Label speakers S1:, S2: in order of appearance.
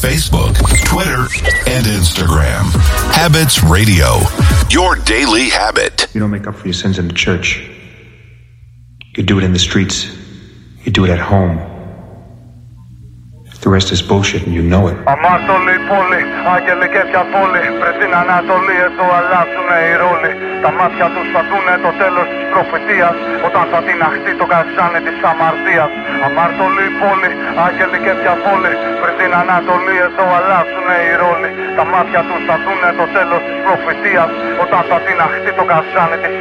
S1: Facebook, Twitter, and Instagram. Habits Radio, your daily habit.
S2: You don't make up for your sins in the church. You do it in the streets. You do it at home. The rest is bullshit and you know it.
S3: Αμάρτωλοι πόλη, άγγελοι και διαβόλοι, πριν την Ανατολή εδώ αλλάζουνε οι ρόλοι. Τα μάτια τους θα δούνε το τέλος της προφητείας, όταν θα τιναχτεί το καζάνι της αμαρτίας. Αμάρτωλοι πόλη, άγγελοι και διαβόλοι, πριν την Ανατολή εδώ αλλάζουνε οι ρόλοι. Τα μάτια τους θα δούνε το τέλος της προφητείας, όταν θα τιναχτεί το καζάνι της